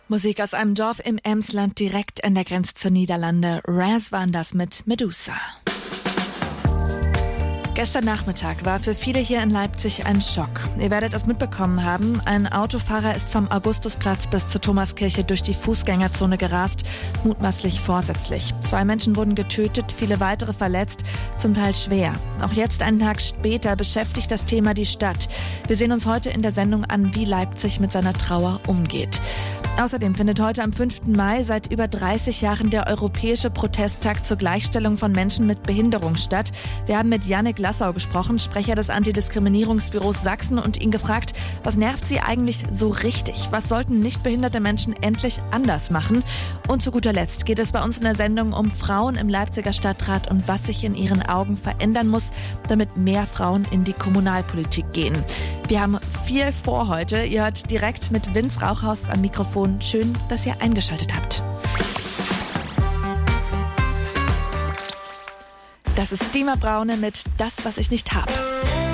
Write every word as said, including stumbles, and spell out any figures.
Musik aus einem Dorf im Emsland direkt an der Grenze zur Niederlande. Raz waren das mit Medusa. Gestern Nachmittag war für viele hier in Leipzig ein Schock. Ihr werdet es mitbekommen haben, ein Autofahrer ist vom Augustusplatz bis zur Thomaskirche durch die Fußgängerzone gerast, mutmaßlich vorsätzlich. Zwei Menschen wurden getötet, viele weitere verletzt, zum Teil schwer. Auch jetzt, einen Tag später, beschäftigt das Thema die Stadt. Wir sehen uns heute in der Sendung an, wie Leipzig mit seiner Trauer umgeht. Außerdem findet heute am fünften Mai seit über dreißig Jahren der Europäische Protesttag zur Gleichstellung von Menschen mit Behinderung statt. Wir haben mit Jannik Lassau gesprochen, Sprecher des Antidiskriminierungsbüros Sachsen, und ihn gefragt, was nervt sie eigentlich so richtig? Was sollten nichtbehinderte Menschen endlich anders machen? Und zu guter Letzt geht es bei uns in der Sendung um Frauen im Leipziger Stadtrat und was sich in ihren Augen verändern muss, damit mehr Frauen in die Kommunalpolitik gehen. Wir haben viel vor heute. Ihr hört direkt mit Vince Rauchhaus am Mikrofon. Schön, dass ihr eingeschaltet habt. Das ist Dima Braune mit Das, was ich nicht hab.